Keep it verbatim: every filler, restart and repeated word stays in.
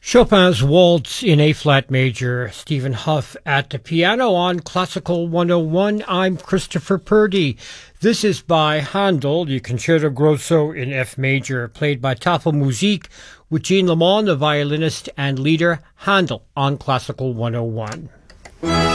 Chopin's Waltz in A-flat major, Stephen Hough at the piano on Classical one oh one. I'm Christopher Purdy. This is by Handel, the Concerto Grosso in F major, played by Tafelmusik with Jean Lamont, the violinist and leader. Handel on Classical one oh one.